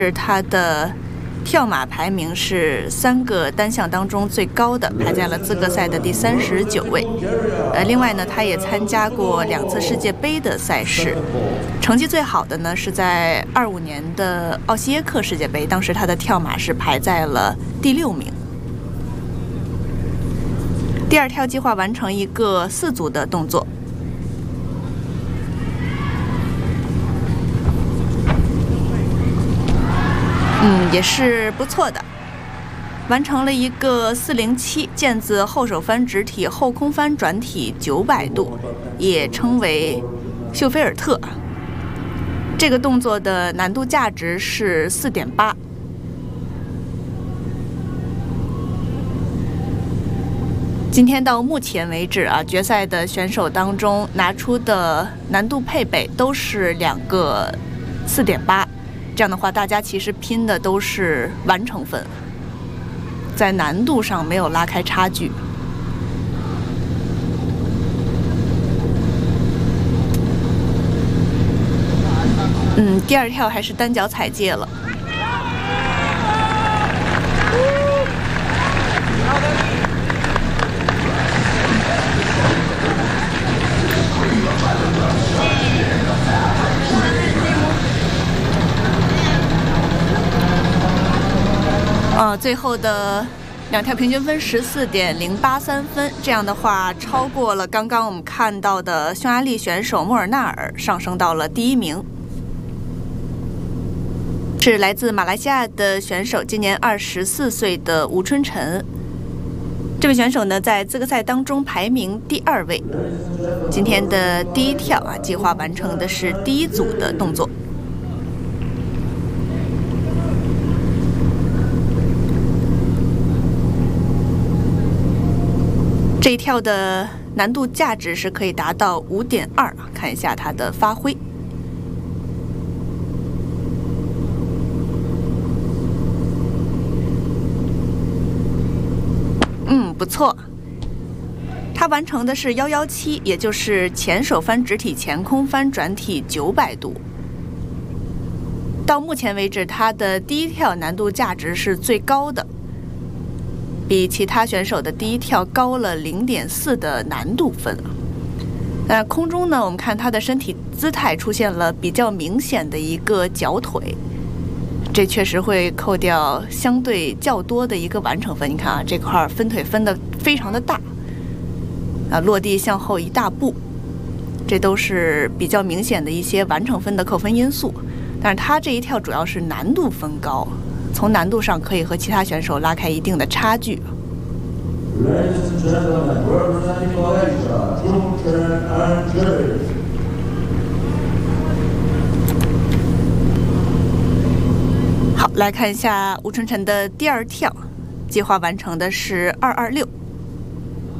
是它的跳马排名是3个单项当中最高的，排在了资格赛的第39位。另外呢，他也参加过2次世界杯的赛事，成绩最好的呢是在25年的奥西耶克世界杯，当时他的跳马是排在了第6名。第2跳计划完成一个4组的动作。也是不错的，完成了一个407毽子后手翻直体后空翻转体900度，也称为秀菲尔特。这个动作的难度价值是4.8。今天到目前为止决赛的选手当中拿出的难度配备都是2个4.8。这样的话，大家其实拼的都是完成分，在难度上没有拉开差距。第2跳还是单脚踩界了。最后的2跳平均分14.083分，这样的话超过了刚刚我们看到的匈牙利选手莫尔纳尔，上升到了第1名。是来自马来西亚的选手，今年24岁的吴春晨。这位选手呢，在资格赛当中排名第2位。今天的第1跳计划完成的是第1组的动作。这一跳的难度价值是可以达到5.2，看一下它的发挥。不错。他完成的是117，也就是前手翻直体前空翻转体900度。到目前为止，他的第1跳难度价值是最高的。比其他选手的第1跳高了0.4的难度分。空中呢，我们看他的身体姿态出现了比较明显的一个绞腿，这确实会扣掉相对较多的一个完成分。你看这块分腿分得非常的大，落地向后一大步，这都是比较明显的一些完成分的扣分因素。但是他这一跳主要是难度分高。从难度上可以和其他选手拉开一定的差距。好，来看一下吴春晨的第2跳，计划完成的是226。